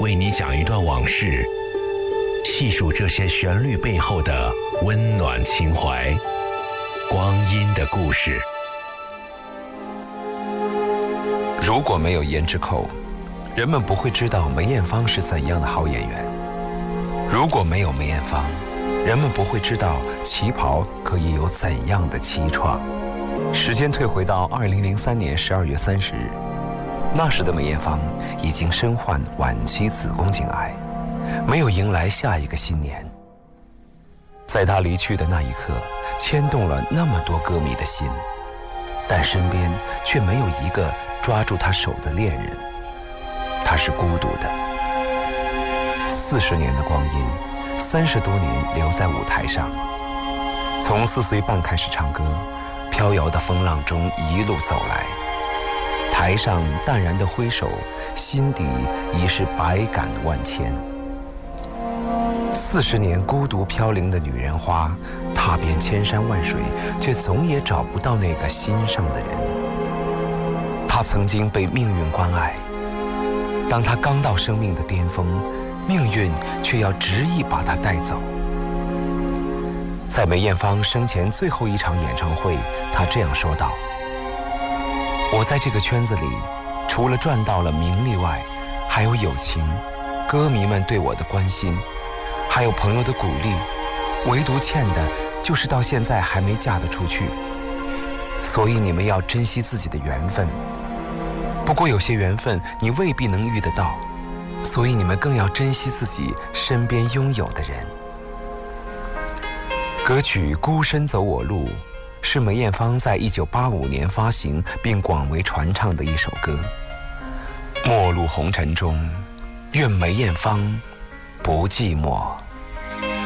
为你讲一段往事，细数这些旋律背后的温暖情怀，光阴的故事。 如果没有胭脂扣，人们不会知道梅艳芳是怎样的好演员；如果没有梅艳芳，人们不会知道旗袍可以有怎样的凄怆。时间退回到2003年12月30日，那时的梅艳芳已经身患晚期子宫颈癌，没有迎来下一个新年。在她离去的那一刻，牵动了那么多歌迷的心，但身边却没有一个抓住她手的恋人。她是孤独的。40年的光阴，30多年留在舞台上，从4岁半开始唱歌，飘摇的风浪中一路走来，台上淡然的挥手，心底已是百感万千。40年孤独飘零的女人花，踏遍千山万水，却总也找不到那个心上的人。她曾经被命运关爱，当她刚到生命的巅峰，命运却要执意把她带走。在梅艳芳生前最后一场演唱会，她这样说道：我在这个圈子里，除了赚到了名利外，还有友情，歌迷们对我的关心，还有朋友的鼓励，唯独欠的就是到现在还没嫁得出去。所以你们要珍惜自己的缘分，不过有些缘分你未必能遇得到，所以你们更要珍惜自己身边拥有的人。歌曲《孤身走我路》是梅艳芳在1985年发行并广为传唱的一首歌。末路红尘中，愿梅艳芳不寂寞。